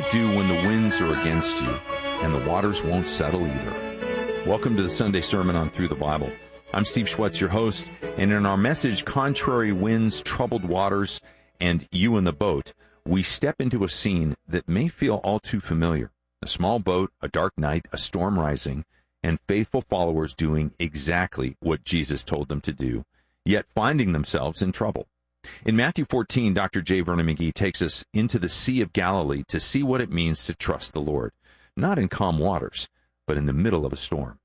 you do when the winds are against you and the waters won't settle either? Welcome to the Sunday Sermon on Through the Bible. I'm Steve Schwetz, your host, and in our message, Contrary Winds, Troubled Waters, and You in the Boat, we step into a scene that may feel all too familiar. A small boat, a dark night, a storm rising, and faithful followers doing exactly what Jesus told them to do, yet finding themselves in trouble. In Matthew 14, Dr. J. Vernon McGee takes us into the Sea of Galilee to see what it means to trust the Lord, not in calm waters, but in the middle of a storm.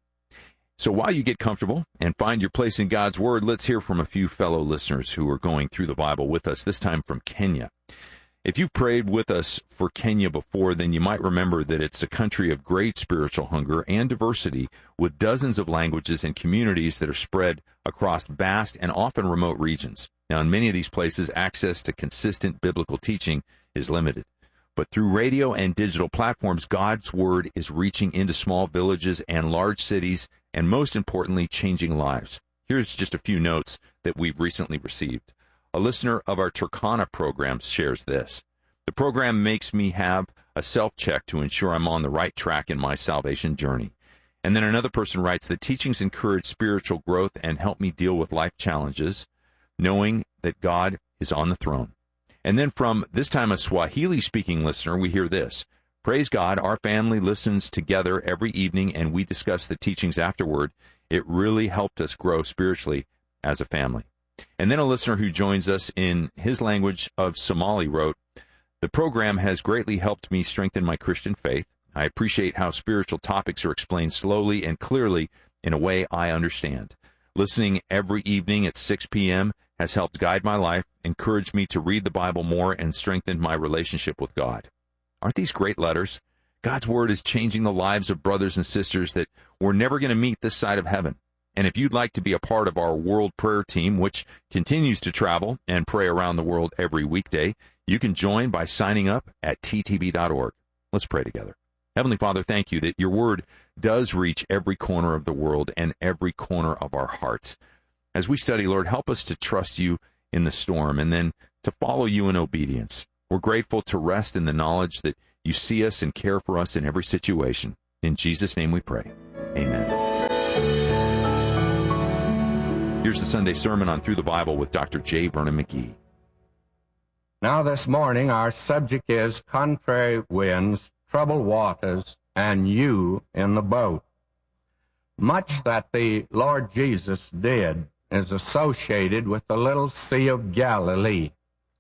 So while you get comfortable and find your place in God's Word, let's hear from a few fellow listeners who are going through the Bible with us, this time from Kenya. If you've prayed with us for Kenya before, then you might remember that it's a country of great spiritual hunger and diversity, with dozens of languages and communities that are spread across vast and often remote regions. Now, in many of these places, access to consistent biblical teaching is limited. But through radio and digital platforms, God's Word is reaching into small villages and large cities, and most importantly, changing lives. Here's just a few notes that we've recently received. A listener of our Turkana program shares this. The program makes me have a self-check to ensure I'm on the right track in my salvation journey. And then another person writes, the teachings encourage spiritual growth and help me deal with life challenges, knowing that God is on the throne. And then from this time a Swahili-speaking listener, we hear this. Praise God, our family listens together every evening and we discuss the teachings afterward. It really helped us grow spiritually as a family. And then a listener who joins us in his language of Somali wrote, the program has greatly helped me strengthen my Christian faith. I appreciate how spiritual topics are explained slowly and clearly in a way I understand. Listening every evening at 6 p.m. has helped guide my life, encouraged me to read the Bible more, and strengthened my relationship with God. Aren't these great letters? God's Word is changing the lives of brothers and sisters that we're never going to meet this side of heaven. And if you'd like to be a part of our World Prayer Team, which continues to travel and pray around the world every weekday, you can join by signing up at ttb.org. Let's pray together. Heavenly Father, thank you that your Word does reach every corner of the world and every corner of our hearts. As we study, Lord, help us to trust you in the storm and then to follow you in obedience. We're grateful to rest in the knowledge that you see us and care for us in every situation. In Jesus' name we pray. Amen. Here's the Sunday Sermon on Through the Bible with Dr. J. Vernon McGee. Now this morning our subject is contrary winds, troubled waters, and you in the boat. Much that the Lord Jesus did is associated with the little Sea of Galilee.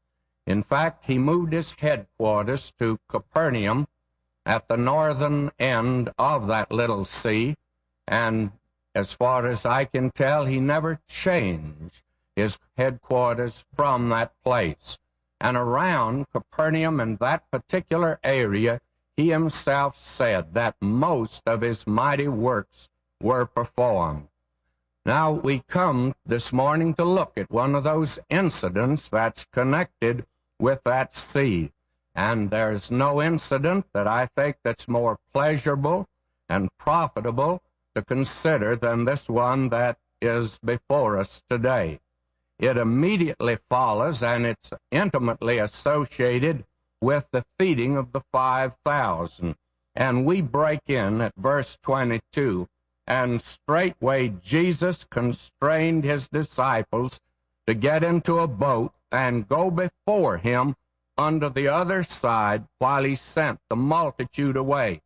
In fact, he moved his headquarters to Capernaum at the northern end of that little sea, and as far as I can tell, he never changed his headquarters from that place. And around Capernaum and that particular area, he himself said that most of his mighty works were performed. Now we come this morning to look at one of those incidents that's connected with that sea. And there's no incident that I think that's more pleasurable and profitable to consider than this one that is before us today. It immediately follows, and it's intimately associated with the feeding of the 5,000. And we break in at verse 22, and straightway Jesus constrained his disciples to get into a boat and go before him under the other side while he sent the multitude away.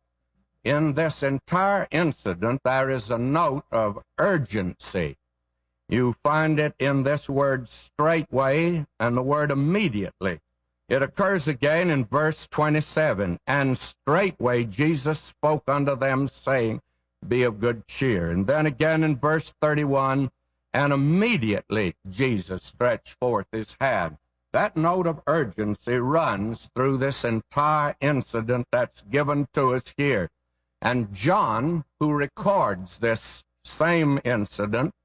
In this entire incident, there is a note of urgency. You find it in this word straightway and the word immediately. It occurs again in verse 27, and straightway Jesus spoke unto them, saying, be of good cheer. And then again in verse 31, and immediately Jesus stretched forth his hand. That note of urgency runs through this entire incident that's given to us here. And John, who records this same incident,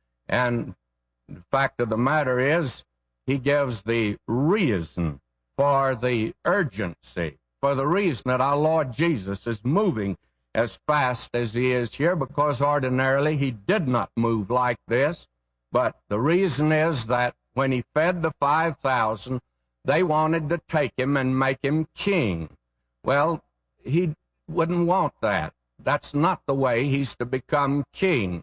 and the fact of the matter is, he gives the reason for the urgency, for the reason that our Lord Jesus is moving as fast as he is here, because ordinarily he did not move like this. But the reason is that when he fed the 5,000, they wanted to take him and make him king. Well, he wouldn't want that. That's not the way he's to become king.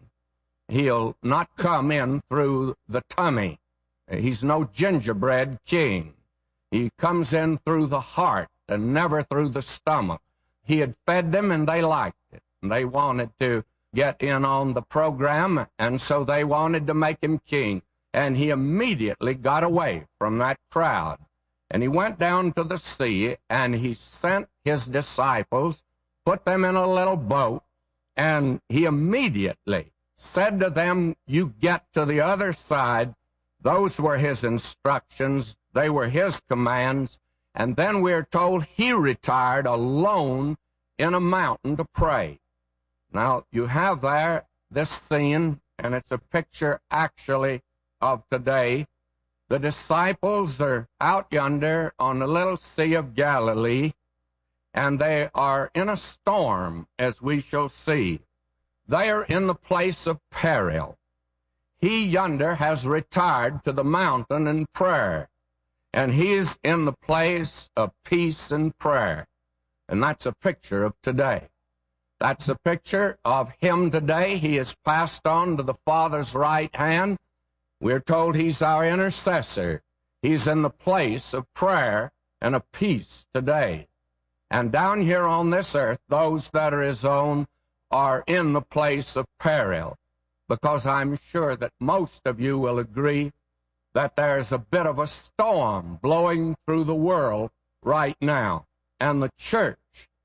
He'll not come in through the tummy. He's no gingerbread king. He comes in through the heart and never through the stomach. He had fed them and they liked it. And they wanted to get in on the program, and so they wanted to make him king. And he immediately got away from that crowd. And he went down to the sea, and he sent his disciples, put them in a little boat, and he immediately said to them, "You get to the other side." Those were his instructions. They were his commands. And then we're told he retired alone in a mountain to pray. Now, you have there this scene, and it's a picture actually of today. The disciples are out yonder on the little Sea of Galilee, and they are in a storm, as we shall see. They are in the place of peril. He yonder has retired to the mountain in prayer, and he's in the place of peace and prayer. And that's a picture of today. That's a picture of him today. He is passed on to the Father's right hand. We're told he's our intercessor. He's in the place of prayer and of peace today. And down here on this earth, those that are his own are in the place of peril, because I'm sure that most of you will agree that there's a bit of a storm blowing through the world right now, and the church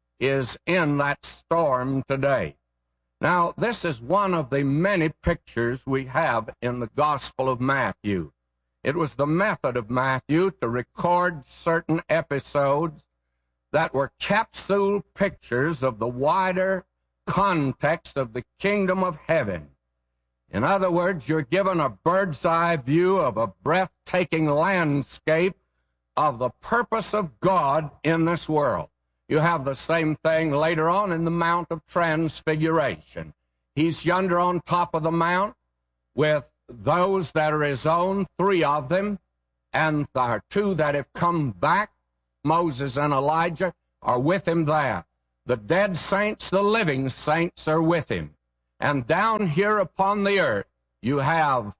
is in that storm today. Now, this is one of the many pictures we have in the Gospel of Matthew. It was the method of Matthew to record certain episodes that were capsule pictures of the wider context of the kingdom of heaven. In other words, you're given a bird's eye view of a breathtaking landscape of the purpose of God in this world. You have the same thing later on in the Mount of Transfiguration. He's yonder on top of the mount with those that are his own, 3 of them, and there are 2 that have come back. Moses and Elijah are with him there. The dead saints, the living saints are with him. And down here upon the earth, you have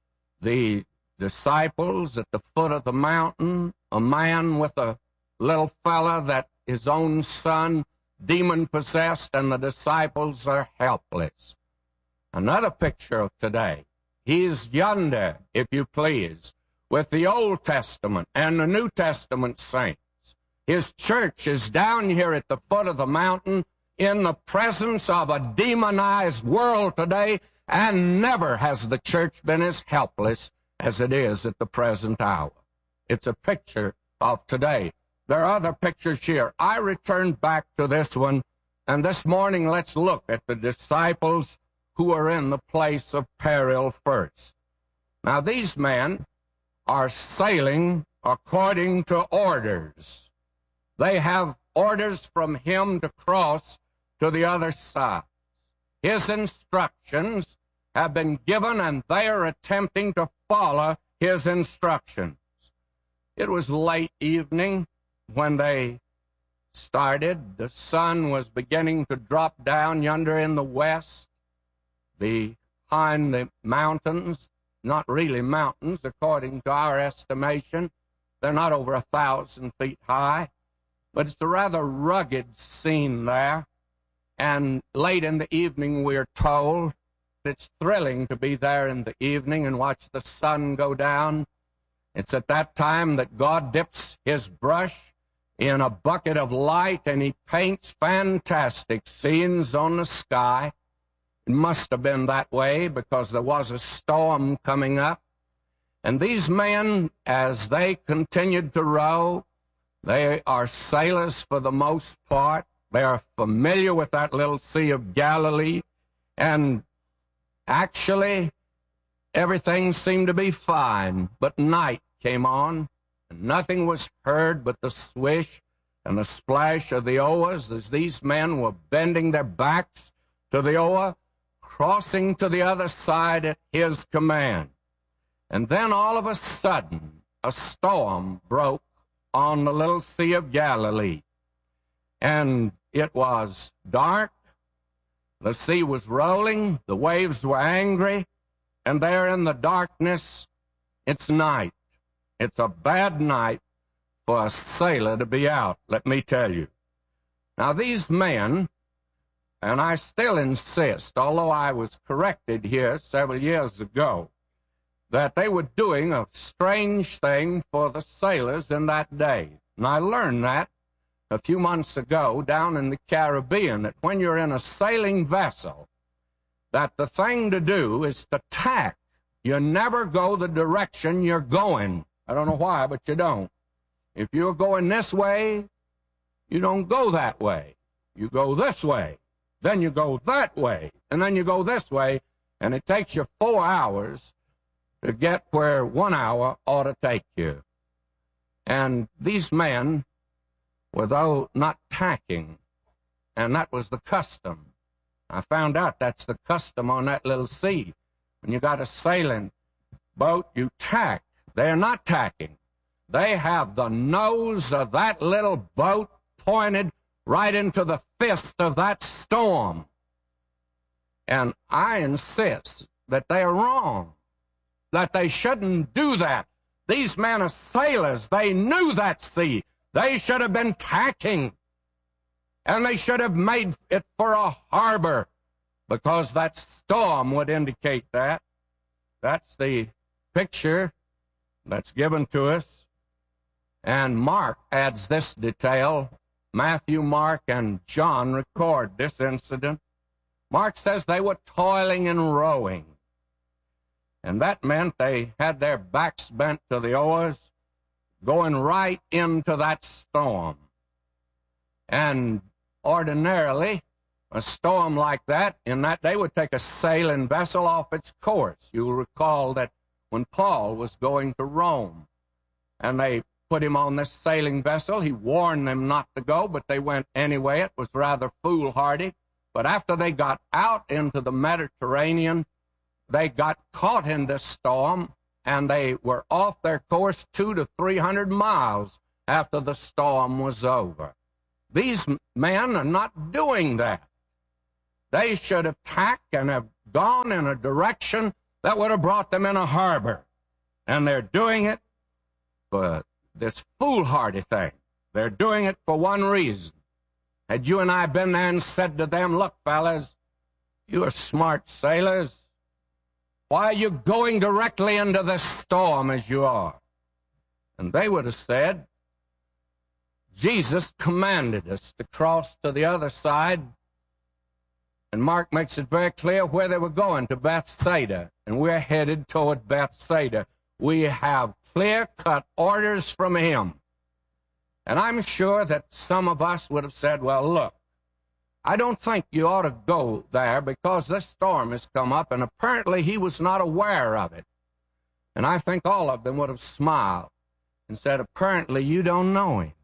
the disciples at the foot of the mountain, a man with a little fella that his own son, demon-possessed, and the disciples are helpless. Another picture of today. He's yonder, if you please, with the Old Testament and the New Testament saints. His church is down here at the foot of the mountain in the presence of a demonized world today, and never has the church been as helpless as it is at the present hour. It's a picture of today. There are other pictures here. I returned back to this one, and this morning let's look at the disciples who are in the place of peril first. Now, these men are sailing according to orders. They have orders from him to cross to the other side. His instructions have been given, and they are attempting to follow his instructions. It was late evening when they started. The sun was beginning to drop down yonder in the west, behind the mountains. Not really mountains, according to our estimation. They're not over 1,000 feet high, but it's a rather rugged scene there. And late in the evening, we're told, it's thrilling to be there in the evening and watch the sun go down. It's at that time that God dips his brush in a bucket of light, and he paints fantastic scenes on the sky. It must have been that way because there was a storm coming up. And these men, as they continued to row, they are sailors for the most part. They are familiar with that little Sea of Galilee. And actually, everything seemed to be fine. But night came on, and nothing was heard but the swish and the splash of the oars as these men were bending their backs to the oar, crossing to the other side at his command. And then all of a sudden, a storm broke on the little Sea of Galilee. and it was dark. The sea was rolling, the waves were angry, and there in the darkness, it's night. It's a bad night for a sailor to be out, let me tell you. Now these men, and I still insist, although I was corrected here several years ago, that they were doing a strange thing for the sailors in that day. And I learned that a few months ago down in the Caribbean, that when you're in a sailing vessel, that the thing to do is to tack. You never go the direction you're going. I don't know why, but you don't. If you're going this way, you don't go that way. You go this way, then you go that way, and then you go this way, and it takes you 4 hours to get where 1 hour ought to take you. And these men were, though, not tacking, and that was the custom. I found out that's the custom on that little sea. When you got a sailing boat, you tack. They're not tacking. They have the nose of that little boat pointed right into the fist of that storm. And I insist that they are wrong, that they shouldn't do that. These men are sailors. They knew that sea. They should have been tacking, and they should have made it for a harbor, because that storm would indicate that. That's the picture that's given to us. And Mark adds this detail. Matthew, Mark, and John record this incident. Mark says they were toiling and rowing. And that meant they had their backs bent to the oars, going right into that storm. And ordinarily, a storm like that, in that they would take a sailing vessel off its course. You'll recall that when Paul was going to Rome, and they put him on this sailing vessel, he warned them not to go, but they went anyway. It was rather foolhardy. But after they got out into the Mediterranean, they got caught in this storm, and they were off their course 200 to 300 miles after the storm was over. These men are not doing that. They should have tacked and have gone in a direction that would have brought them in a harbor. And they're doing it for this foolhardy thing. They're doing it for one reason. Had you and I been there and said to them, look, fellas, you're smart sailors. Why are you going directly into this storm as you are? And they would have said, Jesus commanded us to cross to the other side. And Mark makes it very clear where they were going, to Bethsaida. And we're headed toward Bethsaida. We have clear-cut orders from him. And I'm sure that some of us would have said, well, look, I don't think you ought to go there because this storm has come up, and apparently he was not aware of it. And I think all of them would have smiled and said, apparently you don't know him.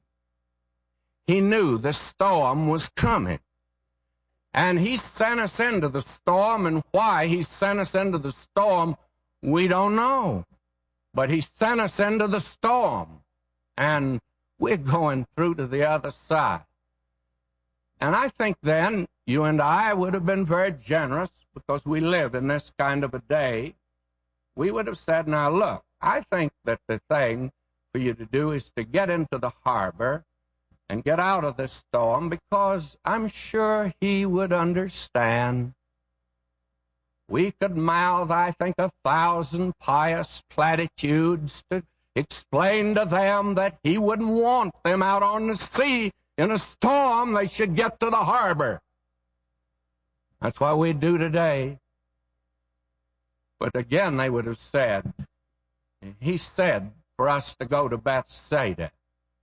He knew the storm was coming. And he sent us into the storm, and why he sent us into the storm, we don't know. But he sent us into the storm, and we're going through to the other side. And I think then you and I would have been very generous, because we live in this kind of a day. We would have said, now look, I think that the thing for you to do is to get into the harbor and get out of this storm, because I'm sure he would understand. We could mouth, I think, 1,000 pious platitudes to explain to them that he wouldn't want them out on the sea in a storm. They should get to the harbor. That's what we do today. But again, they would have said, he said for us to go to Bethsaida.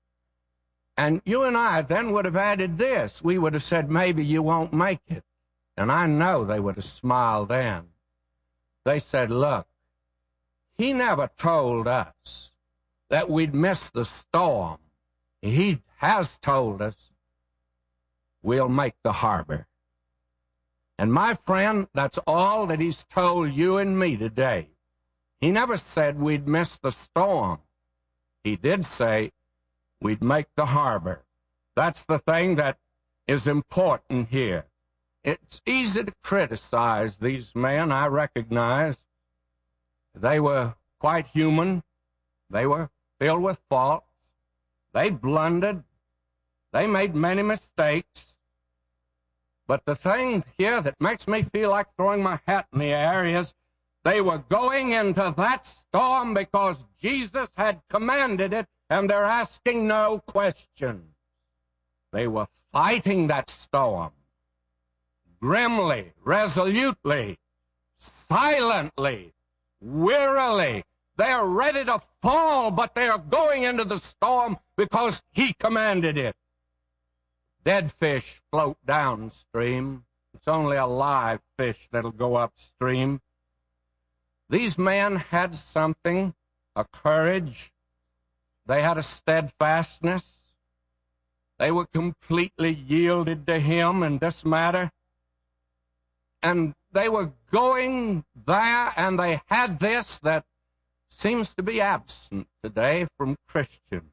And you and I then would have added this. We would have said, maybe you won't make it. And I know they would have smiled then. They said, look, he never told us that we'd miss the storm. He has told us we'll make the harbor. And my friend, that's all that he's told you and me today. He never said we'd miss the storm. He did say we'd make the harbor. That's the thing that is important here. It's easy to criticize these men, I recognize. They were quite human. They were filled with faults. They blundered. They made many mistakes. But the thing here that makes me feel like throwing my hat in the air is they were going into that storm because Jesus had commanded it, and they're asking no questions. They were fighting that storm grimly, resolutely, silently, wearily. They're ready to fall, but they are going into the storm because He commanded it. Dead fish float downstream. It's only a live fish that'll go upstream. These men had something, a courage. They had a steadfastness. They were completely yielded to Him in this matter. And they were going there, and they had this that seems to be absent today from Christians.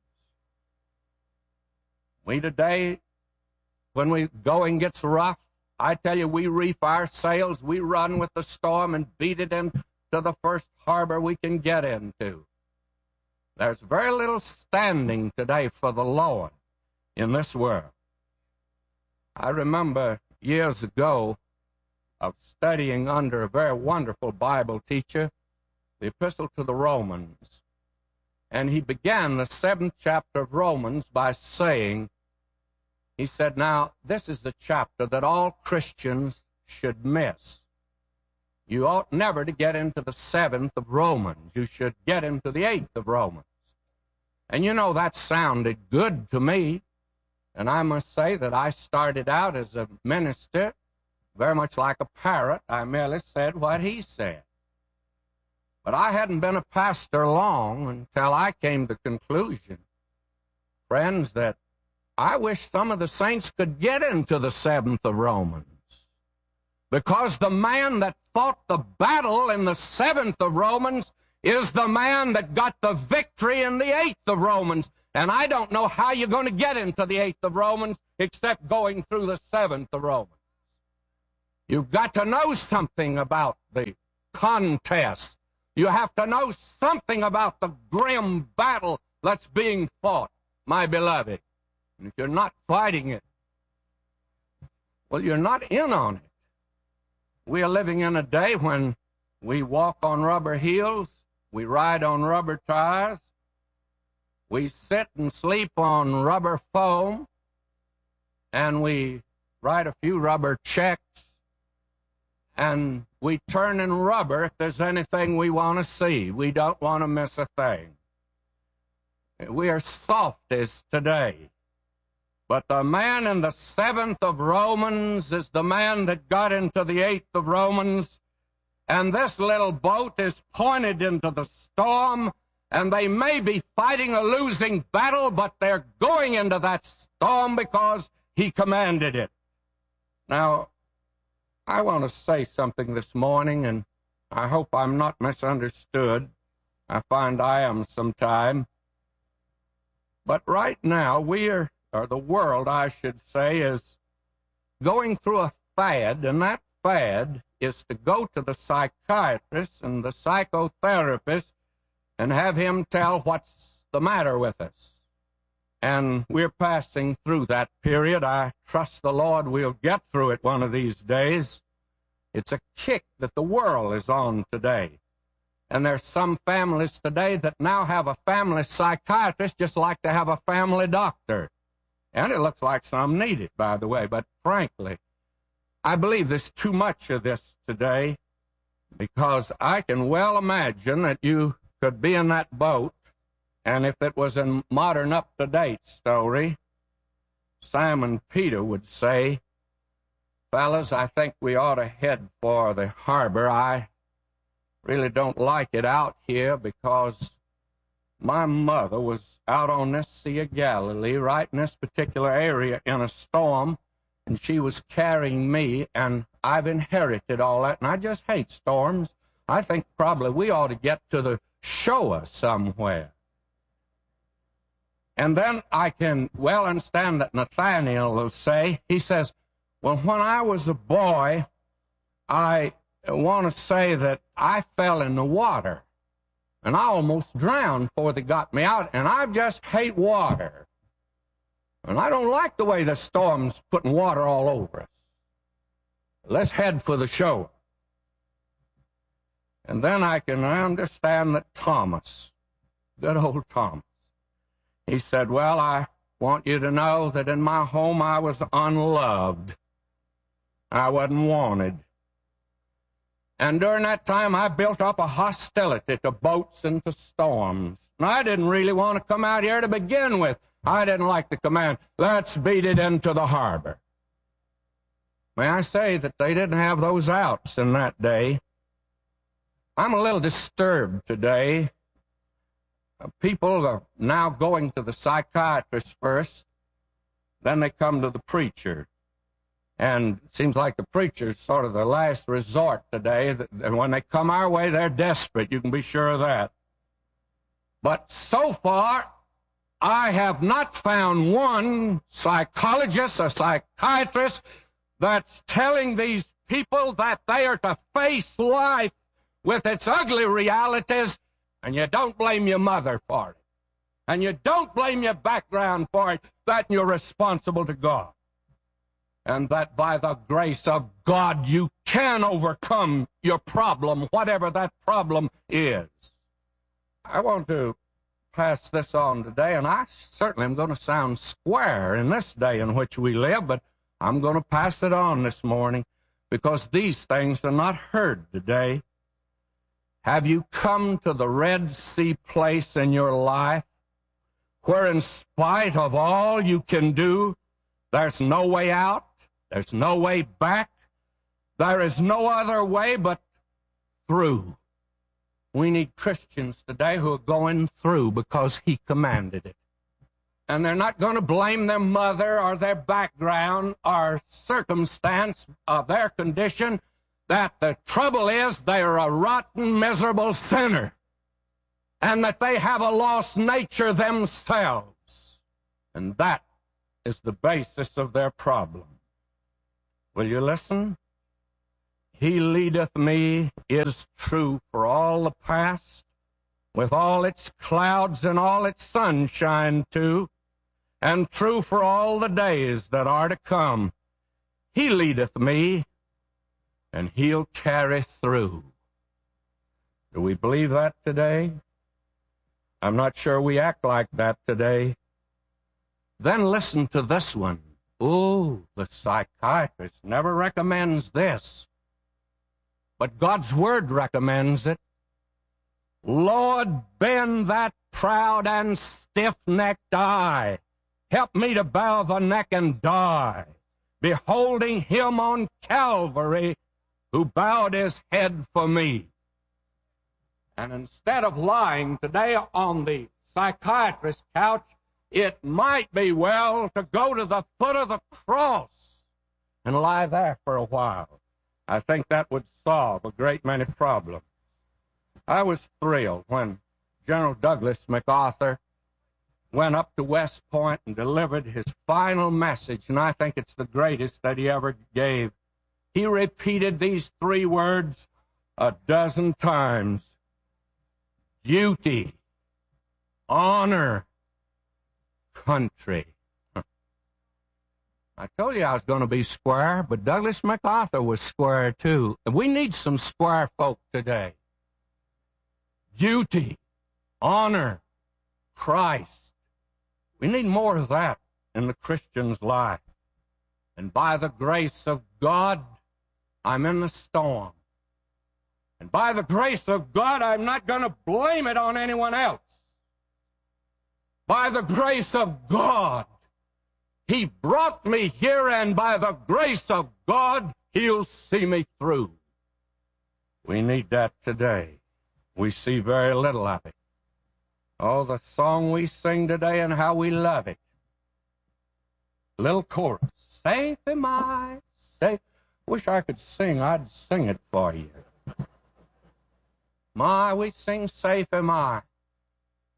We today, when going gets rough, I tell you, we reef our sails, we run with the storm and beat it into the first harbor we can get into. There's very little standing today for the Lord in this world. I remember years ago of studying under a very wonderful Bible teacher, the Epistle to the Romans. And he began the 7th chapter of Romans by saying, he said, now, this is the chapter that all Christians should miss. You ought never to get into the 7th of Romans. You should get into the 8th of Romans. And you know, that sounded good to me. And I must say that I started out as a minister very much like a parrot. I merely said what he said. But I hadn't been a pastor long until I came to the conclusion, friends, that I wish some of the saints could get into the 7th of Romans. Because the man that fought the battle in the 7th of Romans is the man that got the victory in the 8th of Romans. And I don't know how you're going to get into the 8th of Romans except going through the 7th of Romans. You've got to know something about the contest. You have to know something about the grim battle that's being fought, my beloved. And if you're not fighting it, well, you're not in on it. We are living in a day when we walk on rubber heels, we ride on rubber tires, we sit and sleep on rubber foam, and we write a few rubber checks, and we turn in rubber if there's anything we want to see. We don't want to miss a thing. We are softies today. But the man in the 7th of Romans is the man that got into the 8th of Romans. And this little boat is pointed into the storm, and they may be fighting a losing battle, but they're going into that storm because He commanded it. Now, I want to say something this morning, and I hope I'm not misunderstood. I find I am sometime. But right now, or the world, I should say, is going through a fad, and that fad is to go to the psychiatrist and the psychotherapist and have him tell what's the matter with us. And we're passing through that period. I trust the Lord we'll get through it one of these days. It's a kick that the world is on today. And there's some families today that now have a family psychiatrist just like they have a family doctor. And it looks like some need it, by the way. But frankly, I believe there's too much of this today, because I can well imagine that you could be in that boat, and if it was a modern, up-to-date story, Simon Peter would say, fellas, I think we ought to head for the harbor. I really don't like it out here because my mother was out on this Sea of Galilee, right in this particular area in a storm, and she was carrying me, and I've inherited all that, and I just hate storms. I think probably we ought to get to the shore somewhere. And then I can well understand that Nathaniel will say, he says, well, when I was a boy, I want to say that I fell in the water, and I almost drowned before they got me out, and I just hate water. And I don't like the way the storm's putting water all over us. Let's head for the shore. And then I can understand that Thomas, good old Thomas, he said, well, I want you to know that in my home I was unloved. I wasn't wanted. And during that time I built up a hostility to boats and to storms. And I didn't really want to come out here to begin with. I didn't like the command, let's beat it into the harbor. May I say that they didn't have those outs in that day. I'm a little disturbed today. People are now going to the psychiatrist first, then they come to the preacher. And it seems like the preacher's sort of the last resort today. And when they come our way, they're desperate. You can be sure of that. But so far, I have not found one psychologist or psychiatrist that's telling these people that they are to face life with its ugly realities, and you don't blame your mother for it. And you don't blame your background for it, that you're responsible to God. And that by the grace of God, you can overcome your problem, whatever that problem is. I want to pass this on today, and I certainly am going to sound square in this day in which we live, but I'm going to pass it on this morning because these things are not heard today. Have you come to the Red Sea place in your life where in spite of all you can do, there's no way out, there's no way back, there is no other way but through? We need Christians today who are going through because He commanded it. And they're not going to blame their mother or their background or circumstance of their condition. That the trouble is they are a rotten, miserable sinner, and that they have a lost nature themselves. And that is the basis of their problem. Will you listen? He leadeth me is true for all the past, with all its clouds and all its sunshine too, and true for all the days that are to come. He leadeth me, and He'll carry through. Do we believe that today? I'm not sure we act like that today. Then listen to this one. Oh, the psychiatrist never recommends this, but God's Word recommends it. Lord, bend that proud and stiff-necked eye. Help me to bow the neck and die, beholding Him on Calvary who bowed His head for me. And instead of lying today on the psychiatrist's couch, it might be well to go to the foot of the cross and lie there for a while. I think that would solve a great many problems. I was thrilled when General Douglas MacArthur went up to West Point and delivered his final message, and I think it's the greatest that he ever gave. He repeated these three words a dozen times: duty, honor, country. I told you I was going to be square, but Douglas MacArthur was square too. We need some square folk today. Duty, honor, Christ. We need more of that in the Christian's life. And by the grace of God, I'm in the storm. And by the grace of God, I'm not going to blame it on anyone else. By the grace of God, He brought me here, and by the grace of God, He'll see me through. We need that today. We see very little of it. Oh, the song we sing today and how we love it. Little chorus. Safe am I, safe. Wish I could sing. I'd sing it for you. My, we sing safe am I.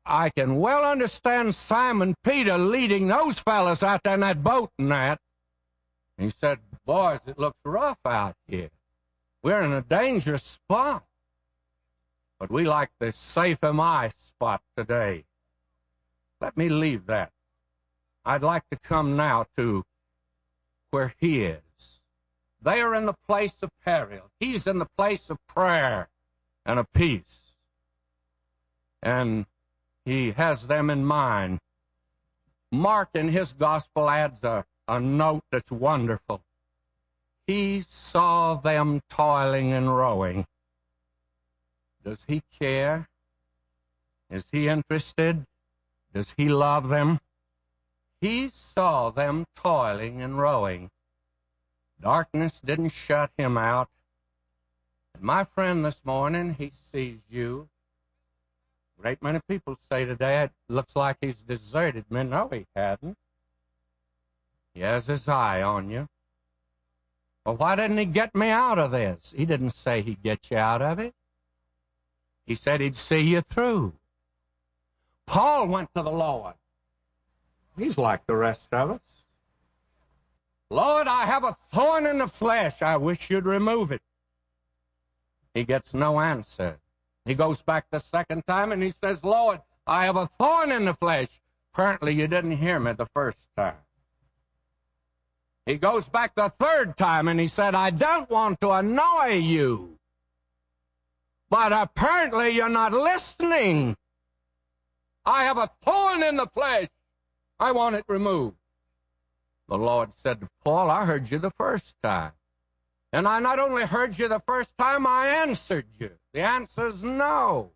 I can well understand Simon Peter leading those fellas out there in that boat and that. He said, boys, it looks rough out here. We're in a dangerous spot. But we like the safe am I spot today. Let me leave that. I'd like to come now to where he is. They are in the place of peril. He's in the place of prayer and of peace. And he has them in mind. Mark in his gospel adds a note that's wonderful. He saw them toiling and rowing. Does he care? Is he interested? Does he love them? He saw them toiling and rowing. Darkness didn't shut him out. And my friend this morning, he sees you. A great many people say today, it looks like he's deserted me. No, he hadn't. He has his eye on you. Well, why didn't he get me out of this? He didn't say he'd get you out of it. He said he'd see you through. Paul went to the Lord. He's like the rest of us. Lord, I have a thorn in the flesh. I wish you'd remove it. He gets no answer. He goes back the second time and he says, Lord, I have a thorn in the flesh. Apparently you didn't hear me the first time. He goes back the third time and he said, I don't want to annoy you. But apparently you're not listening. I have a thorn in the flesh. I want it removed. The Lord said to Paul, I heard you the first time. And I not only heard you the first time, I answered you. The answer is no.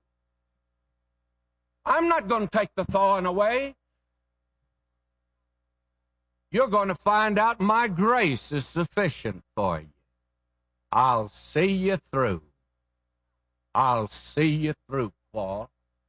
I'm not going to take the thorn away. You're going to find out my grace is sufficient for you. I'll see you through. I'll see you through, Paul.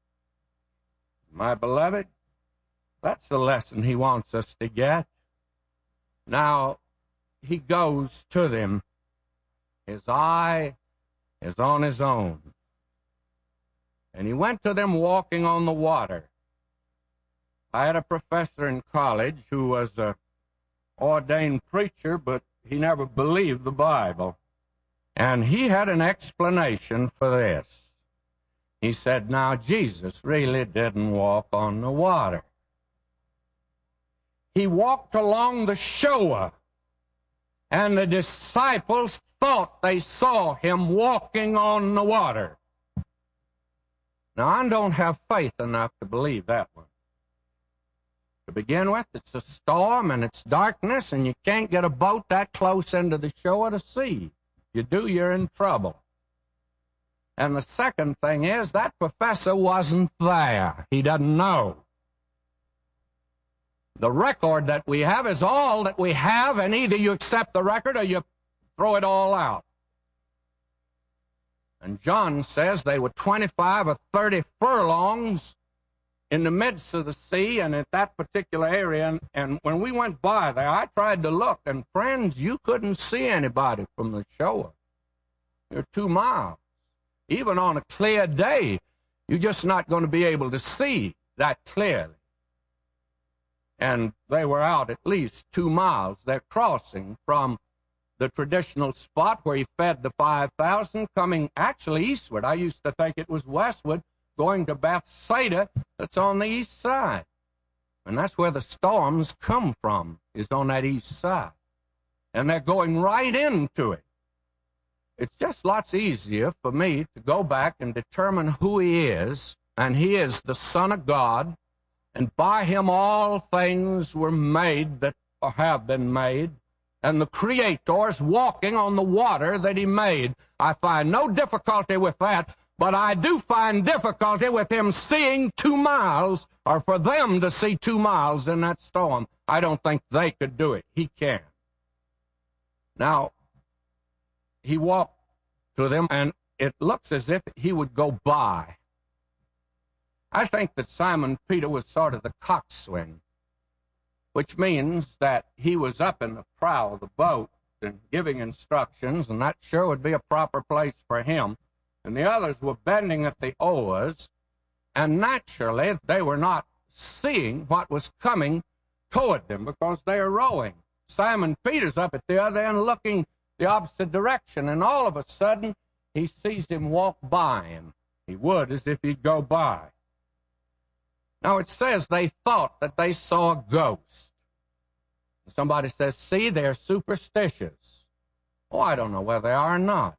My beloved, that's the lesson he wants us to get. Now, he goes to them. His eye is on his own. And he went to them walking on the water. I had a professor in college who was an ordained preacher, but he never believed the Bible. And he had an explanation for this. He said, now, Jesus really didn't walk on the water. He walked along the shore, and the disciples thought they saw him walking on the water. Now, I don't have faith enough to believe that one. To begin with, it's a storm and it's darkness, and you can't get a boat that close into the shore to see. If you do, you're in trouble. And the second thing is, that professor wasn't there. He doesn't know. The record that we have is all that we have, and either you accept the record or you throw it all out. And John says they were 25 or 30 furlongs in the midst of the sea and at that particular area. And when we went by there, I tried to look, and friends, you couldn't see anybody from the shore. You're 2 miles. Even on a clear day, you're just not going to be able to see that clearly. And they were out at least 2 miles. They're crossing from the traditional spot where he fed the 5,000, coming actually eastward. I used to think it was westward, going to Bethsaida, that's on the east side. And that's where the storms come from, is on that east side. And they're going right into it. It's just lots easier for me to go back and determine who he is, and he is the Son of God, and by him all things were made that have been made, and the Creator's walking on the water that he made. I find no difficulty with that, but I do find difficulty with him seeing 2 miles, or for them to see 2 miles in that storm. I don't think they could do it. He can. Now, he walked to them, and it looks as if he would go by. I think that Simon Peter was sort of the coxswain, which means that he was up in the prow of the boat and giving instructions, and that sure would be a proper place for him. And the others were bending at the oars, And naturally, they were not seeing what was coming toward them because they are rowing. Simon Peter's up at the other end looking the opposite direction, and all of a sudden, he sees him walk by him. He would as if he'd go by. Now, it says they thought that they saw a ghost. Somebody says, see, they're superstitious. Oh, I don't know whether they are or not.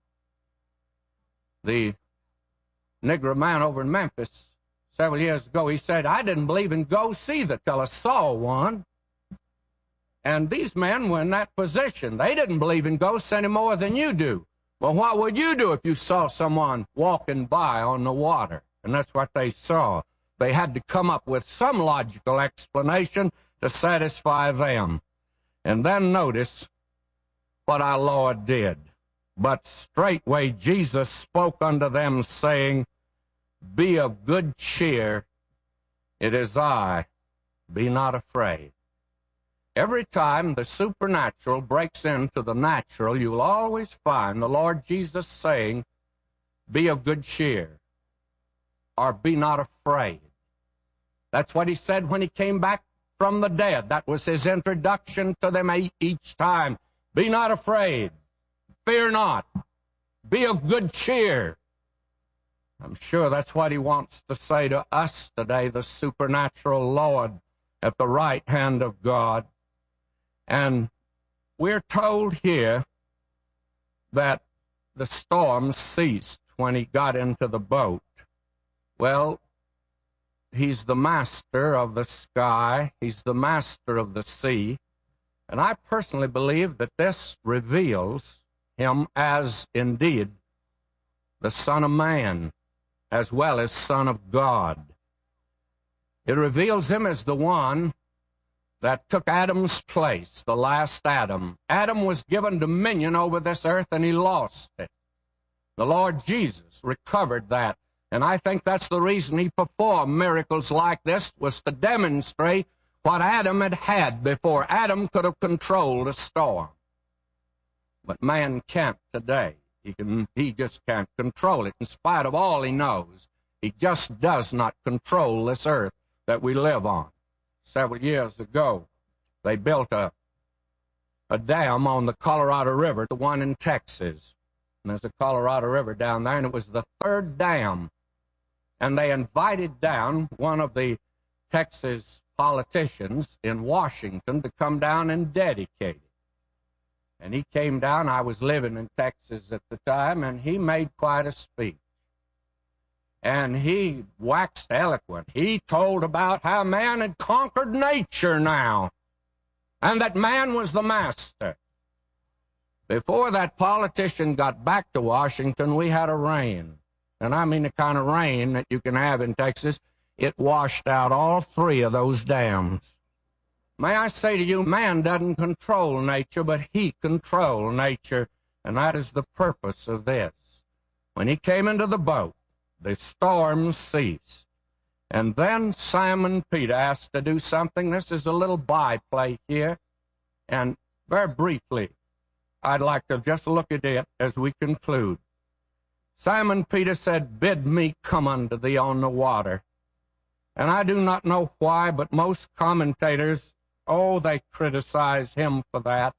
The Negro man over in Memphis several years ago, he said, I didn't believe in ghosts either till I saw one. And these men were in that position. They didn't believe in ghosts any more than you do. Well, what would you do if you saw someone walking by on the water? And that's what they saw. They had to come up with some logical explanation to satisfy them. And then notice what our Lord did. But straightway Jesus spoke unto them, saying, Be of good cheer, it is I, be not afraid. Every time the supernatural breaks into the natural, you'll always find the Lord Jesus saying, Be of good cheer, or be not afraid. That's what he said when he came back from the dead. That was his introduction to them each time. Be not afraid. Fear not. Be of good cheer. I'm sure that's what he wants to say to us today, the supernatural Lord at the right hand of God. And we're told here that the storm ceased when he got into the boat. Well, he's the master of the sky. He's the master of the sea. And I personally believe that this reveals him as indeed the Son of Man, as well as Son of God. It reveals him as the one that took Adam's place, the last Adam. Adam was given dominion over this earth, and he lost it. The Lord Jesus recovered that. And I think that's the reason he performed miracles like this, was to demonstrate what Adam had had before. Adam could have controlled a storm. But man can't today. He just can't control it. In spite of all he knows, he just does not control this earth that we live on. Several years ago, they built a dam on the Colorado River, the one in Texas. And there's a Colorado River down there, and it was the third dam. And they invited down one of the Texas politicians in Washington to come down and dedicate it. And he came down. I was living in Texas at the time, and he made quite a speech. And he waxed eloquent. He told about how man had conquered nature now, and that man was the master. Before that politician got back to Washington, we had a rain. And I mean the kind of rain that you can have in Texas. It washed out all three of those dams. May I say to you, man doesn't control nature, but he controls nature, and that is the purpose of this. When he came into the boat, the storm ceased. And then Simon Peter asked to do something. This is a little byplay here. And very briefly, I'd like to just look at it as we conclude. Simon Peter said, Bid me come unto thee on the water. And I do not know why, but most commentators, they criticize him for that.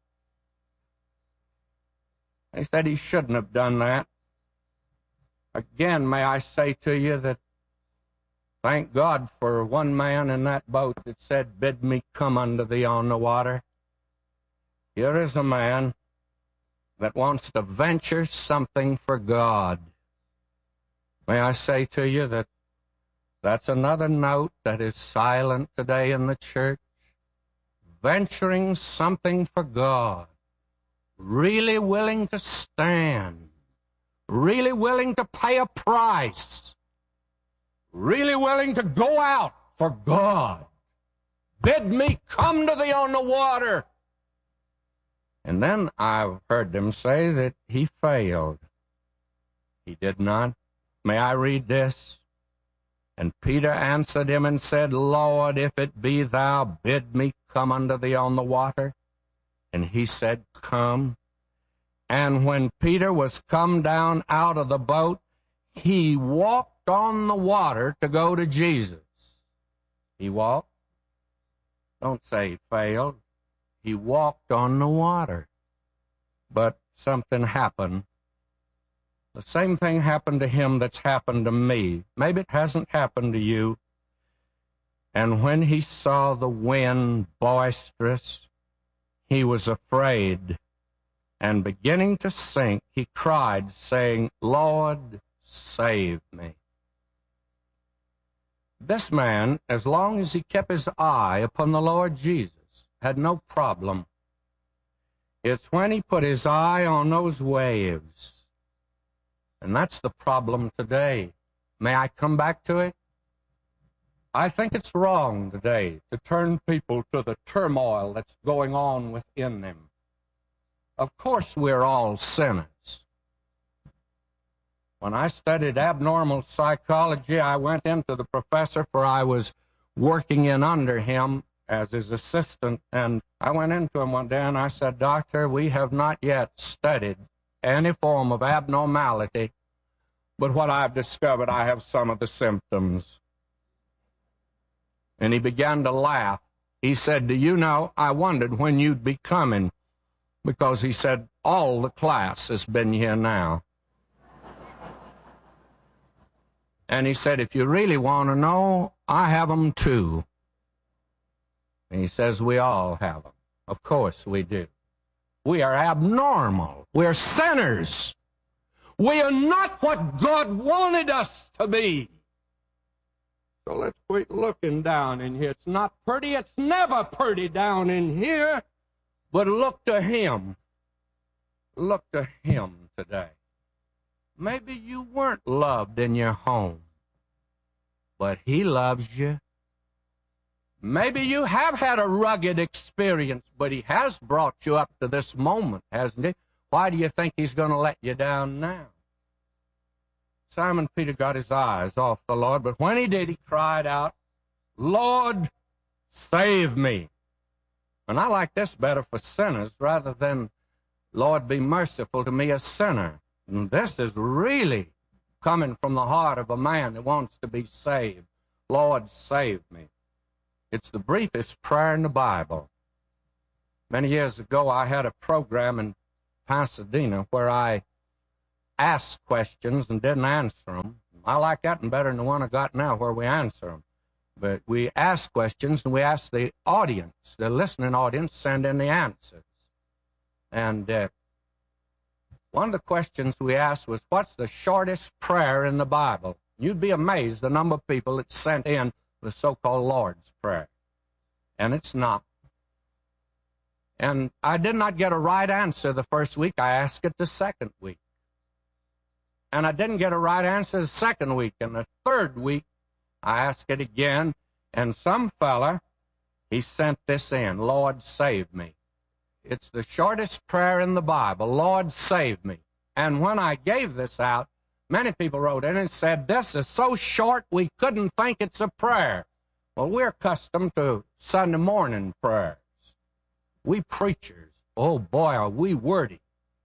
They said he shouldn't have done that. Again, may I say to you that thank God for one man in that boat that said, Bid me come unto thee on the water. Here is a man that wants to venture something for God. May I say to you that that's another note that is silent today in the church. Venturing something for God. Really willing to stand. Really willing to pay a price. Really willing to go out for God. Bid me come to thee on the water. And then I've heard them say that he failed. He did not. May I read this? And Peter answered him and said, Lord, if it be thou, bid me come unto thee on the water. And he said, Come. And when Peter was come down out of the boat, He walked on the water to go to Jesus. He walked. Don't say he failed. He walked on the water. But something happened. The same thing happened to him that's happened to me. Maybe it hasn't happened to you. And when he saw the wind boisterous, he was afraid. And beginning to sink, he cried, saying, Lord, save me. This man, as long as he kept his eye upon the Lord Jesus, had no problem. It's when he put his eye on those waves. And that's the problem today. May I come back to it? I think it's wrong today to turn people to the turmoil that's going on within them. Of course, we're all sinners. When I studied abnormal psychology, I went into the professor, for I was working in under him as his assistant, and I went into him one day and I said, Doctor, we have not yet studied any form of abnormality, but what I've discovered, I have some of the symptoms. And he began to laugh. He said, do you know, I wondered when you'd be coming, because he said, all the class has been here now. And he said, if you really want to know, I have them too. And he says, we all have them. Of course we do. We are abnormal. We're sinners. We are not what God wanted us to be. So let's quit looking down in here. It's not pretty. It's never pretty down in here. But look to Him. Look to Him today. Maybe you weren't loved in your home, but He loves you. Maybe you have had a rugged experience, but He has brought you up to this moment, hasn't He? Why do you think He's going to let you down now? Simon Peter got his eyes off the Lord, but when he did, he cried out, Lord, save me. And I like this better for sinners rather than, Lord, be merciful to me, a sinner. And this is really coming from the heart of a man that wants to be saved. Lord, save me. It's the briefest prayer in the Bible. Many years ago, I had a program in Pasadena where I asked questions and didn't answer them. I like that one better than the one I got now where we answer them. But we ask questions and we ask the audience, the listening audience, send in the answers. And one of the questions we asked was, what's the shortest prayer in the Bible? You'd be amazed the number of people that sent in the so-called Lord's Prayer. And it's not. And I did not get a right answer the first week. I asked it the second week. And I didn't get a right answer the second week. And the third week, I asked it again. And some fella, he sent this in, Lord, save me. It's the shortest prayer in the Bible, Lord, save me. And when I gave this out, many people wrote in and said, this is so short we couldn't think it's a prayer. Well, we're accustomed to Sunday morning prayers. We preachers, oh boy, are we wordy.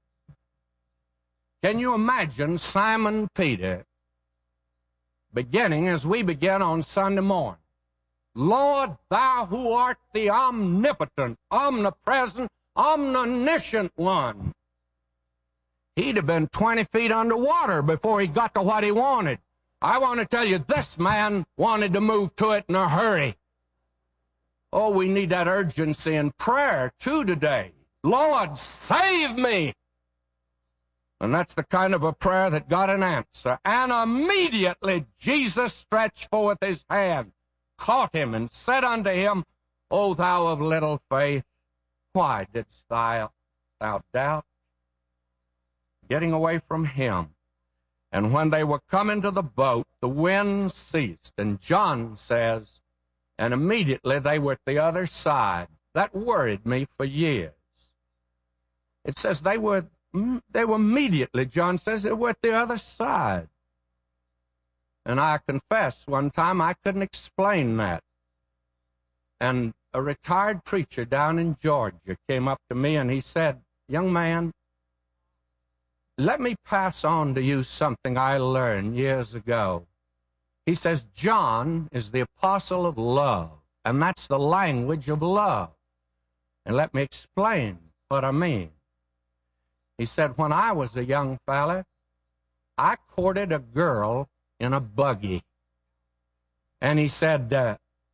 Can you imagine Simon Peter beginning as we begin on Sunday morning? Lord, thou who art the omnipotent, omnipresent, omniscient one. He'd have been 20 feet underwater before he got to what he wanted. I want to tell you, this man wanted to move to it in a hurry. Oh, we need that urgency in prayer, too, today. Lord, save me. And that's the kind of a prayer that got an answer. And immediately Jesus stretched forth his hand, caught him, and said unto him, O thou of little faith, why didst thou doubt? Getting away from him. And when they were coming to the boat, the wind ceased. And John says, and immediately they were at the other side. That worried me for years. It says they were immediately, John says, they were at the other side. And I confess, one time I couldn't explain that. And a retired preacher down in Georgia came up to me and he said, young man, let me pass on to you something I learned years ago. He says, John is the apostle of love, and that's the language of love. And let me explain what I mean. He said, when I was a young fella, I courted a girl in a buggy. And he said,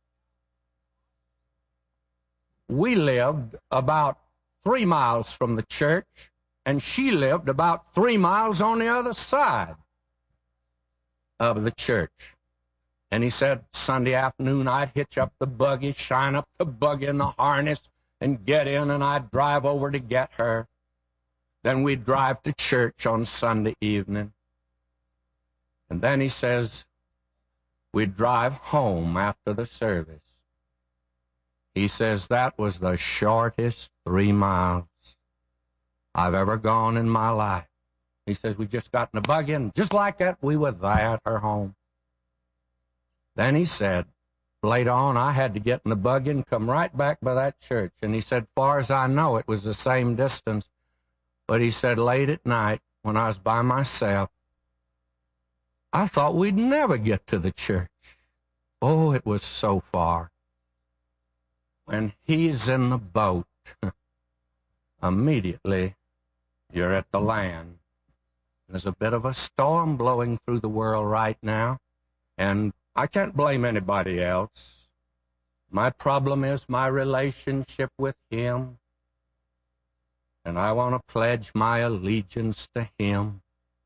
we lived about 3 miles from the church, and she lived about 3 miles on the other side of the church. And he said, Sunday afternoon, I'd hitch up the buggy, shine up the buggy in the harness, and get in, and I'd drive over to get her. Then we'd drive to church on Sunday evening. And then he says, we'd drive home after the service. He says, that was the shortest 3 miles I've ever gone in my life. He says, we just got in the buggy, and just like that, we were there at her home. Then he said, later on, I had to get in the buggy and come right back by that church. And he said, far as I know, it was the same distance. But he said, late at night, when I was by myself, I thought we'd never get to the church. Oh, it was so far. When he's in the boat, immediately you're at the land. There's a bit of a storm blowing through the world right now, and I can't blame anybody else. My problem is my relationship with him, and I want to pledge my allegiance to him.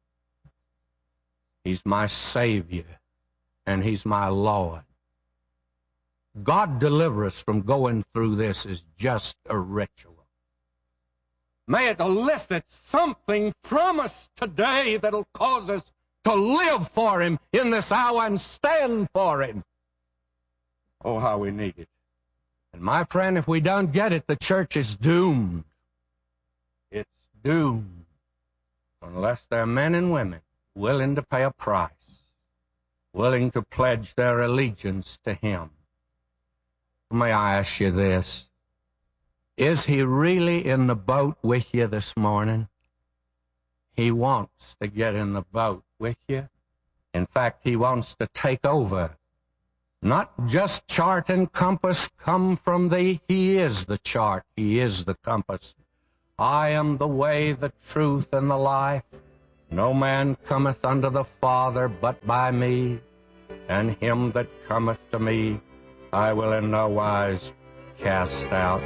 He's my Savior, and he's my Lord. God deliver us from going through this is just a ritual. May it elicit something from us today that'll cause us to live for him in this hour and stand for him. Oh, how we need it. And my friend, if we don't get it, the church is doomed. It's doomed. Unless there are men and women willing to pay a price, willing to pledge their allegiance to him. May I ask you this? Is he really in the boat with you this morning? He wants to get in the boat with you. In fact, he wants to take over. Not just chart and compass come from thee. He is the chart. He is the compass. I am the way, the truth, and the life. No man cometh unto the Father but by me. And him that cometh to me, I will in no wise cast out.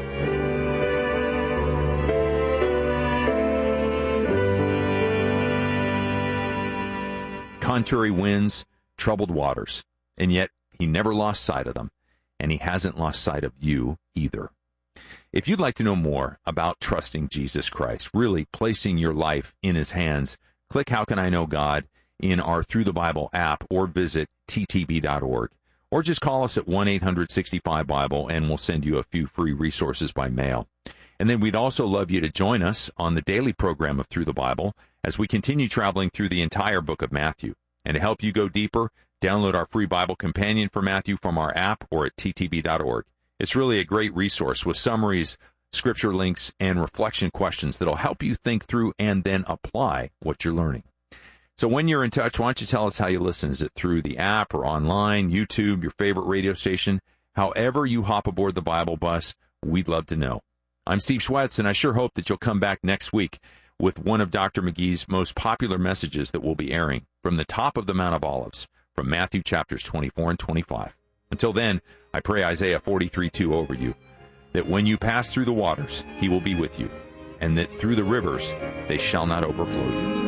Contrary winds, troubled waters, and yet he never lost sight of them, and he hasn't lost sight of you either. If you'd like to know more about trusting Jesus Christ, really placing your life in his hands, click How Can I Know God in our Through the Bible app or visit ttb.org. Or just call us at 1-800-65-BIBLE, and we'll send you a few free resources by mail. And then we'd also love you to join us on the daily program of Through the Bible as we continue traveling through the entire book of Matthew. And to help you go deeper, download our free Bible companion for Matthew from our app or at ttb.org. It's really a great resource with summaries, scripture links, and reflection questions that'll help you think through and then apply what you're learning. So when you're in touch, why don't you tell us how you listen? Is it through the app or online, YouTube, your favorite radio station? However you hop aboard the Bible bus, we'd love to know. I'm Steve Schwetz, and I sure hope that you'll come back next week with one of Dr. McGee's most popular messages that we'll be airing from the top of the Mount of Olives, from Matthew chapters 24 and 25. Until then, I pray Isaiah 43:2 over you, that when you pass through the waters, he will be with you, and that through the rivers, they shall not overflow you.